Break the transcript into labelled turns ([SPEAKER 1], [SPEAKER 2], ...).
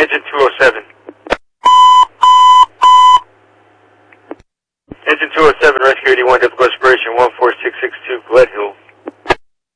[SPEAKER 1] Engine 207. Engine 207, Rescue 81, Difficult Expiration 14662, Glen Hill.